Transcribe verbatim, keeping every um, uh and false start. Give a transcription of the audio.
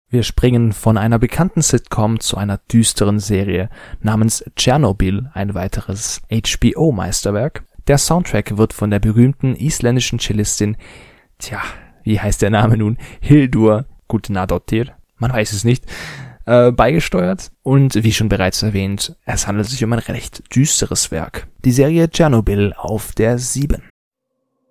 Wir springen von einer bekannten Sitcom zu einer düsteren Serie namens Tschernobyl, ein weiteres H B O-Meisterwerk. Der Soundtrack wird von der berühmten isländischen Cellistin, tja, wie heißt der Name nun, Hildur Gudnadottir, man weiß es nicht, äh, beigesteuert. Und wie schon bereits erwähnt, es handelt sich um ein recht düsteres Werk. Die Serie Tschernobyl auf der sieben.